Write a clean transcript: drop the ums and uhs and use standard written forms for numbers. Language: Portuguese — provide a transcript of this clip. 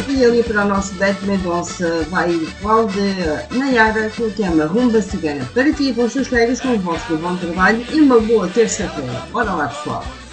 E ali para o nosso Bete Mendonça vai o Cláudia Nayara com o tema Rumba Cigana. Para ti e para os teus colegas, com o vosso bom trabalho e uma boa terça-feira. Bora lá, pessoal!